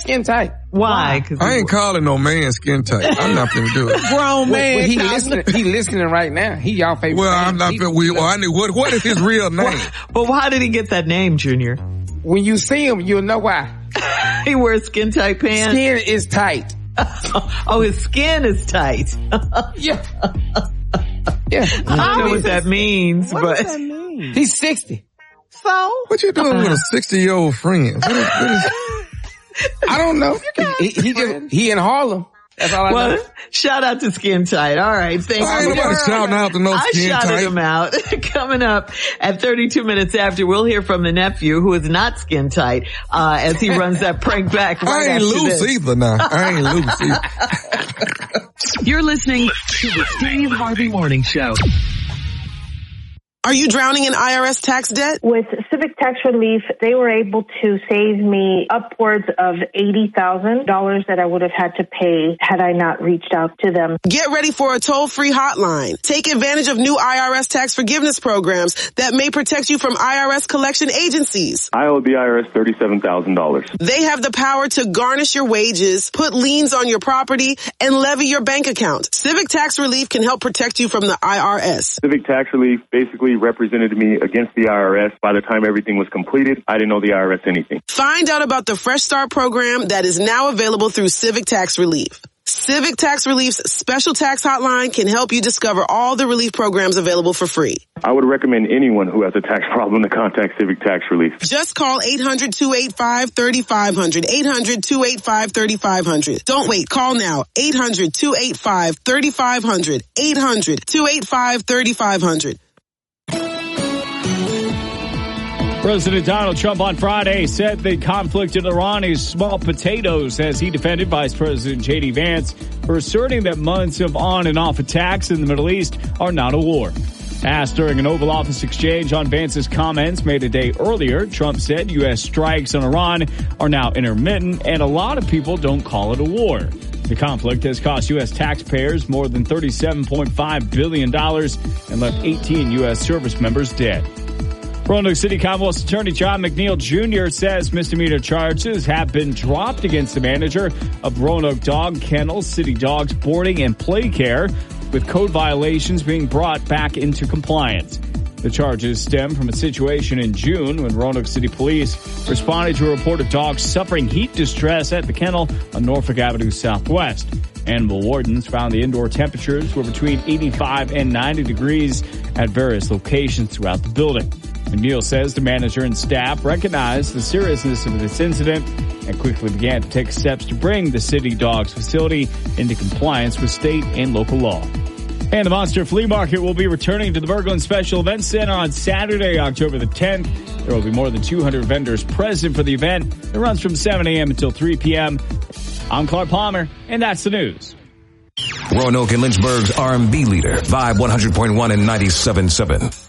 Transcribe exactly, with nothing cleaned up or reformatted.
skin tight. Why? I ain't calling no man skin tight. I'm not finna do it. Grown man. Well, he listening. He listening right now. He y'all favorite. Well, fan. I'm not. He, Finna, we, well, I knew what. What is his real name? But why did he get that name, Junior? When you see him, you'll know why. He wears skin tight pants. Skin is tight. Oh, his skin is tight. Yeah. Yeah. I don't know what that means, what but does that mean? He's sixty. So? What you doing with a sixty-year-old friend? What is, what is, I don't know. He, he just, he in Harlem. That's all I well, know. Shout out to Skin Tight. All right. Thank I you. ain't nobody shouting out to no I Skin shouted Tight. him out. Coming up at thirty-two minutes after, we'll hear from the nephew who is not Skin Tight, uh, as he runs that prank back right I ain't after loose this. either now. I ain't loose either. You're listening to the Steve Harvey Morning Show. Are you drowning in I R S tax debt? With Civic Tax Relief, they were able to save me upwards of eighty thousand dollars that I would have had to pay had I not reached out to them. Get ready for a toll-free hotline. Take advantage of new I R S tax forgiveness programs that may protect you from I R S collection agencies. I owe the I R S thirty-seven thousand dollars. They have the power to garnish your wages, put liens on your property, and levy your bank account. Civic Tax Relief can help protect you from the I R S. Civic Tax Relief basically represented me against the I R S. By the time everything was completed, I didn't owe the I R S anything. Find out about the Fresh Start program that is now available through Civic Tax Relief. Civic Tax Relief's special tax hotline can help you discover all the relief programs available for free. I would recommend anyone who has a tax problem to contact Civic Tax Relief. Just call eight hundred, two eight five, three five zero zero. eight hundred, two eight five, three five zero zero. Don't wait. Call now. eight hundred, two eight five, three five zero zero. eight hundred, two eight five, three five zero zero. President Donald Trump on Friday said the conflict in Iran is small potatoes as he defended Vice President J D Vance for asserting that months of on and off attacks in the Middle East are not a war. Asked during an Oval Office exchange on Vance's comments made a day earlier, Trump said U S strikes on Iran are now intermittent and a lot of people don't call it a war. The conflict has cost U S taxpayers more than thirty-seven point five billion dollars and left eighteen U S service members dead. Roanoke City Commonwealth's Attorney John McNeil Junior says misdemeanor charges have been dropped against the manager of Roanoke Dog Kennel, City Dogs Boarding and Play Care, with code violations being brought back into compliance. The charges stem from a situation in June when Roanoke City Police responded to a report of dogs suffering heat distress at the kennel on Norfolk Avenue Southwest. Animal wardens found the indoor temperatures were between eighty-five and ninety degrees at various locations throughout the building. McNeil says the manager and staff recognized the seriousness of this incident and quickly began to take steps to bring the City Dogs facility into compliance with state and local law. And the Monster Flea Market will be returning to the Berglund Special Events Center on Saturday, October the tenth. There will be more than two hundred vendors present for the event. It runs from seven a.m. until three p.m. I'm Clark Palmer, and that's the news. Roanoke and Lynchburg's R and B leader, Vibe one hundred point one and ninety-seven point seven.